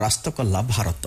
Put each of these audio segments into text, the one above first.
ରାସ୍ତ କଲା ଭାରତ।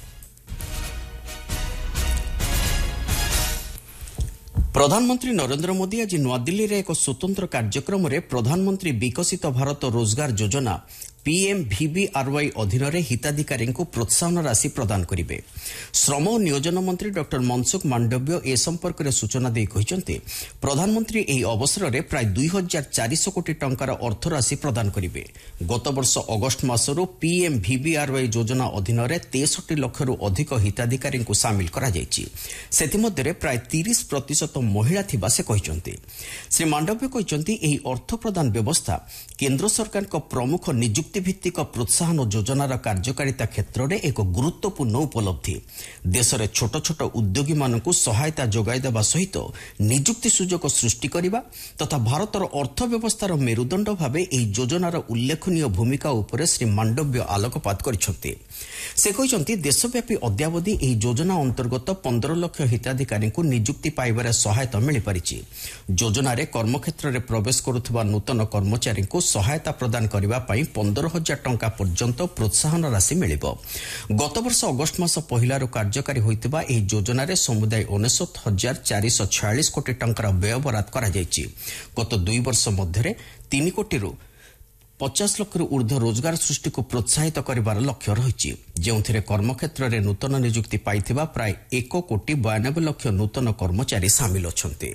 प्रधानमंत्री नरेंद्र मोदी आज नुआदिल्ली रे एक स्वतंत्र कार्यक्रम प्रधानमंत्री विकसित भारत रोजगार योजना PMVBRY अधीन हिताधिकारी को प्रोत्साहन राशि प्रदान करेंगे। श्रम और नियोजन मंत्री डॉक्टर मनसुख मांडव्य ए संपर्क में सूचना दे कहते प्रधानमंत्री एही अवसर में प्राय 2400 कोटी टंकार अर्थ राशि प्रदान करेंगे। गत वर्ष अगस्ट मासरू PMVBRY योजना अधीन 63 लाख अधिक हिताधिकारी को सामिल करा जायछि। सेतिमध्ये प्राय 30% महिला थिबा से कहते। श्री मांडव्य कहते एही अर्थ प्रदान व्यवस्था केंद्र सरकार को प्रमुख नियुक्ति भित्तिक प्रोत्साहन योजनार कार्यकारिता क्षेत्र में एक गुरुत्वपूर्ण उपलब्धि। देश में छोट छोट उद्योगी मानक सहायता जोगाई देवा सहित नियुक्ति सुजोग सृष्टि करने तथा भारतर अर्थव्यवस्थार मेरुदंड भाव यह योजनार उल्लेखनीय भूमिका उपर श्री मांडव्य आलोकपात करछन्ते। से कहते देशव्यापी अद्यावधि यह योजना अंतर्गत 15 लाख हिताधिकारी को नियुक्ति पाइबार सहायता मिल पारिछि। योजनार कर्मक्षेत्र में प्रवेश करुवा नूतन कर्मचारी को सहायता प्रदान करने 15,000 टंका पर्यंत प्रोत्साहन राशि मिलिबो। गत वर्ष अगस्ट मास पहिलारू कार्यकारी होइतिबा एही योजनार समुदाय 69,446 कोटी टंकार व्यय बराद करा जायछि। गत 2 वर्ष मध्यरे 3 कोटी 50 लाख ऊर्ध्व रोजगार सृष्टि को प्रोत्साहित करिवार लक्ष्य रहिछि, जेउथिरे कर्मक्षेत्र में नूतन नियुक्ति पाइथिबा प्राय 1 कोटी 92 लाख नूतन कर्मचारी सामिल अछन्ते।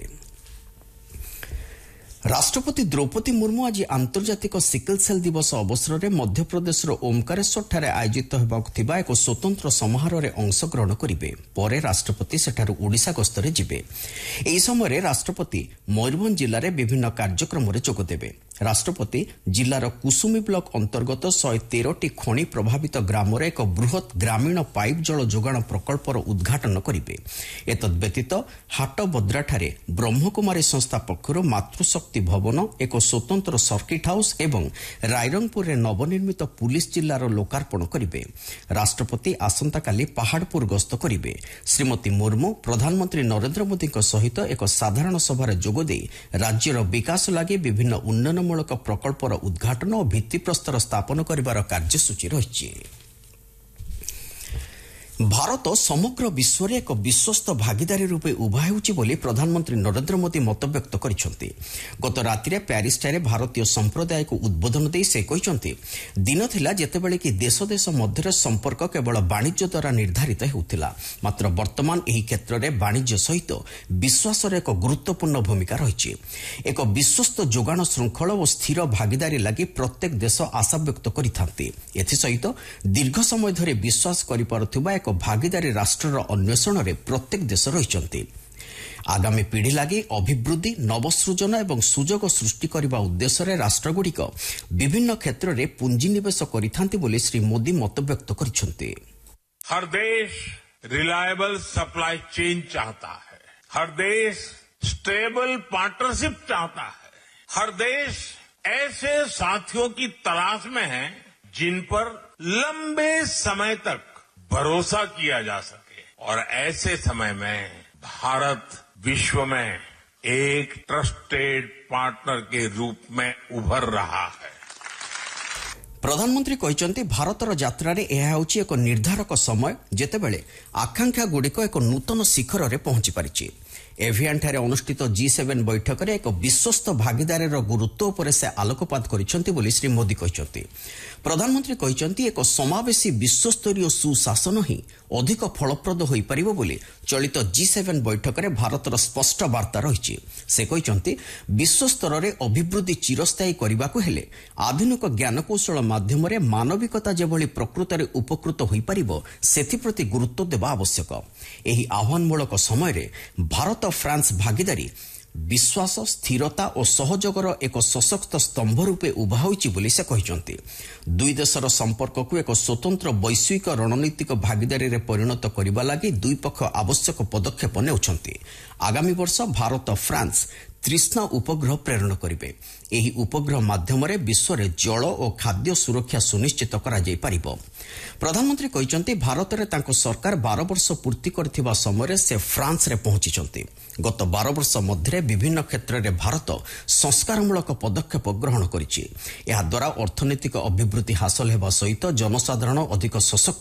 राष्ट्रपति द्रौपदी मुर्मू आज आंतर्जातिक सिकल सेल दिवस अवसर में मध्यप्रदेश ओमकारेश्वर ठारे आयोजित होबाकु थिबा एक स्वतंत्र समारोह में अंशग्रहण करिवे। परे राष्ट्रपति सेठारु ओडिशा गस्तरे जिबे। एही समय राष्ट्रपति मयूरभंज जिले में विभिन्न कार्यक्रम में जोग देबे। राष्ट्रपति जिलार कुसुमी ब्लॉक अंतर्गत 113टी खनि प्रभावित ग्राम एक बृहत ग्रामीण पाइप जल जोगाण प्रकल्पर उद्घाटन करिवे। एतद व्यतीत हाटबद्राठारे ब्रह्मकुमारी संस्था पक्षरु मातृशक्ति भवन एक स्वतंत्र सर्किट हाउस एवं रायरंगपुर में नवनिर्मित पुलिस जिलार लोकार्पण करिवे। राष्ट्रपति आसंताकाली पहाड़पुर गस्त करिवे। श्रीमती मुर्मू प्रधानमंत्री नरेंद्र मोदी सहित एक साधारण सभार जोगदे राज्यर विकास लागि विभिन्न उन्नयनमूलक प्रकल्पर उद्घाटन और भित्तिप्रस्तर स्थापन करिवार कार्यसूची रहिछि। भारत समग्र विश्व में एक विश्वस्त भागीदारी रूपे उभा होउछि बोली प्रधानमंत्री नरेंद्र मोदी मतव्यक्त करिसेंति। गत रातिरे पेरिस ठारे भारतीय संप्रदाय को उद्बोधन दे से कहते दिन थिला जेतेबेले कि देश देश मध्य संपर्क केवल वाणिज्य द्वारा निर्धारित हेउथिला, मात्र वर्तमान एही क्षेत्र में वाणिज्य सहित विश्वासर एक गुरुत्वपूर्ण भूमिका रहिछि। एक विश्वस्त जोगाण श्रृंखल और स्थिर भागीदारी लागि प्रत्येक देश आशा व्यक्त करिथांती। एथिसहित दीर्घ समय धरि विश्वास करिपारुथिबा एक भागीदारी राष्ट्रर अन्वेषण में प्रत्येक देश रहिचंती। आगामी पीढ़ी लगी अभिवृद्धि नवसृजन एवं सुजोग सृष्टि करने उद्देश्य राष्ट्रगुड़िक विभिन्न क्षेत्र में पुंजीनिवेश करिथांती बोली श्री मोदी मतव्यक्त करिसेंति। हर देश रिलायबल सप्लाई चेन चाहता है, हर देश स्टेबल पार्टनरशिप चाहता है, हर देश ऐसे साथियों की तलाश में है जिन पर लंबे समय तक भरोसा किया जा सके। और ऐसे समय में भारत विश्व में एक ट्रस्टेड पार्टनर के रूप में उभर रहा है। प्रधानमंत्री कहते भारतर यात्रा रे यह होछि एक निर्धारक समय जेतेबेले आकांक्षा गुड़िक एक नूतन शिखर रे पहुंची पारिछि। एवियन ठारे अनुष्ठित G7 बैठक में एक विश्वस्त भागीदारी गुरुत्व उपर से आलोकपात करिसेंति बोली श्री मोदी कहते। प्रधानमंत्री कहते एक समावेशी विश्वस्तरीय सुशासन ही अधिक फलप्रद हो पारिबो बोली चलित G7 बैठक में भारतर स्पष्ट वार्ता रही। से कहते विश्व स्तर में अभिवृद्धि चिरस्थायी करने को हेले आधुनिक ज्ञानकौशल माध्यम मानविकता जेभली प्रकृत में उपकृत हो पारिबो सेथिप्रति गुरुत्व देवा आवश्यक। एही आह्वानमूलक समय रे भारत फ्रांस भागीदारी विश्वास स्थिरता और सहयोगर एक सशक्त स्तंभ रूपे उभा होइछि बोली से कहते। दुई देशर संपर्क को एक स्वतंत्र वैश्विक रणनीतिक भागीदारी रे परिणत करने लगी दुई पक्ष आवश्यक पदक्षेप नेउछन्ति। आगामी वर्ष भारत फ्रांस तृष्णा उपग्रह प्रेरण करिवे। एही उपग्रह माध्यमरे विश्व में जल और खाद्य सुरक्षा सुनिश्चित करा जाय परिबो। प्रधानमंत्री कहिसंती भारत रे तांको सरकार 12 वर्ष पूर्ति करथिबा समय से फ्रांस रे पहुंचीचंती। गत 12 वर्ष मध्य विभिन्न क्षेत्र में भारत संस्कारमूलक पदक्षेप ग्रहण करिछि। एहा द्वारा अर्थनैतिक अभिवृद्धि हासिल हेबा सहित जनसाधारण अधिक सशक्त